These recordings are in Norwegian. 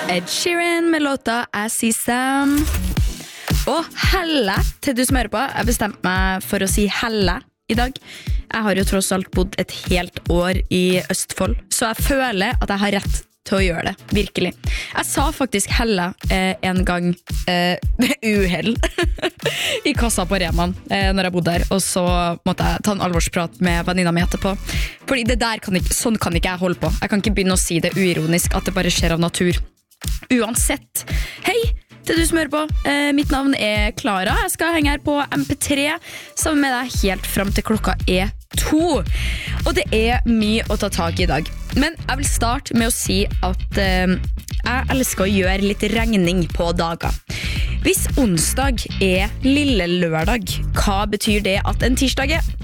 Ed Sheeran med låta As I Sam. Og helle til du som hører på. Jeg bestemte meg for å si helle i dag. Jeg har jo tross alt bodd et helt år i Østfold, så jeg føler at jeg har rett til å gjøre det, virkelig. Jeg sa faktisk helle en gang uhell i kassa på Reman når jeg bodde der, og så måtte jeg ta en alvorsprat med venninna mi etterpå. Fordi det der sånn kan ikke jeg holde på. Jeg kan ikke begynne å si det uironisk at det bare skjer av natur. Uansett, hei til du som hører på. Mitt navn er Klara. Jeg skal henge her på MP3 sammen med deg helt frem til klokka er 2. Og det er mye å ta tag i dag. Men jeg vil starte med å si at jeg elsker å gjøre litt regning på dager. Hvis onsdag er lille lørdag, hva betyr det at en tirsdag er?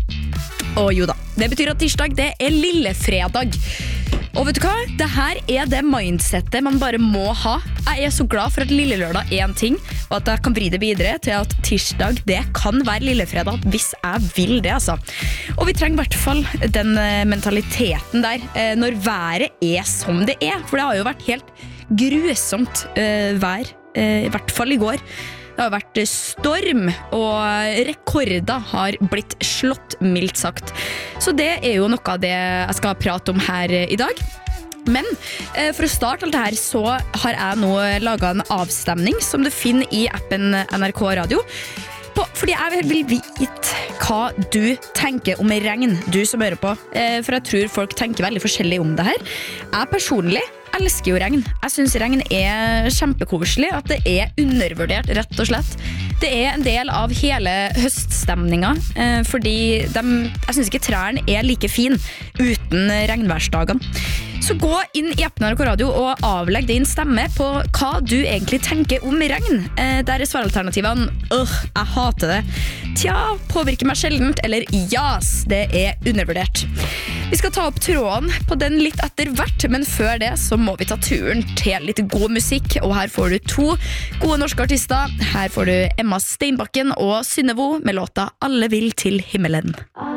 Og jo da, det betyr at tirsdag det er lille fredag. Og vet du hva? Det her er det mindsetet man bare må ha. Jeg er så glad for at lille lørdag er en ting, og at jeg kan vri det videre til at tirsdag det kan være lille fredag hvis jeg vil det, altså. Og vi trenger i hvert fall den mentaliteten der når været er som det er, for det har jo vært helt grusomt vær, i hvert fall i går. Det har vært storm, og rekorder har blitt slått, mildt sagt. Så det er jo noe av det jeg skal prate om her i dag. Men for å starte alt det her, så har jeg nå laget en avstemning som du finner i appen NRK Radio. Fordi jeg vil vite hva du tenker om regn, du som hører på. For jeg tror folk tenker veldig forskjellig om det her. Jeg personlig elsker jo regn. Jeg synes regn er kjempekoselig, at det er undervurdert, rett og slett. Det er en del av hele høststemningen, fordi jeg synes ikke trærne er like fin uten regnværsdagene. Så gå inn i appen NRK Radio og avlegg din stemme på hva du egentlig tenker om regn. Der er svaralternativene jeg hater det, tja, påvirker meg sjeldent, eller jas, det er undervurdert. Vi skal ta opp tråden på den litt etter hvert, men før det så må vi ta turen til litt god musikk, og her får du 2 gode norske artister. Her får du Emma Steinbakken og Synnevo med låta Alle vil til himmelen.